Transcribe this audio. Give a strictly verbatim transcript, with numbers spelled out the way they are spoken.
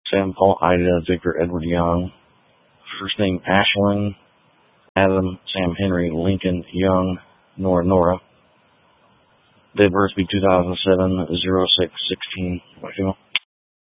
Sam Paul Ida Victor Edward Young. First name Ashlyn Adam Sam Henry Lincoln Young Nora Nora. Date of birth be two thousand seven oh six sixteen.